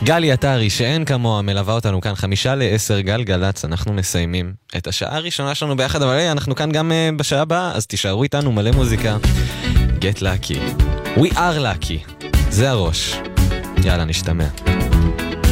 גלי עטרי, שאין כמוה, מלווה אותנו כאן 9:50 גלגלצ. אנחנו מסיימים את השעה הראשונה שלנו ביחד, אבל אנחנו כאן גם בשעה הבאה, אז תישארו איתנו, מלא מוזיקה. Get lucky, we are lucky, זה הראש. יאללה, נשתמע.